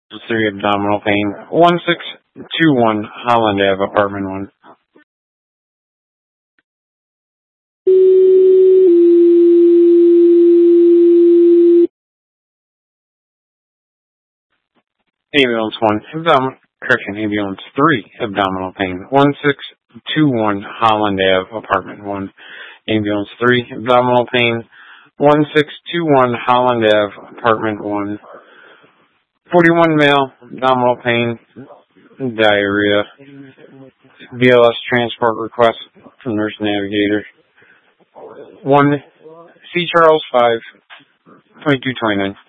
3 abdominal pain, 1621 Holland Ave, apartment 1. Ambulance 1, ambulance 3 abdominal pain, 1621 Holland Ave, apartment 1. Ambulance 3 abdominal pain, 1621 Holland Ave, apartment 1. 41 male, abdominal pain, diarrhea. BLS transport request from Nurse Navigator. 1 C. Charles 5, 2229.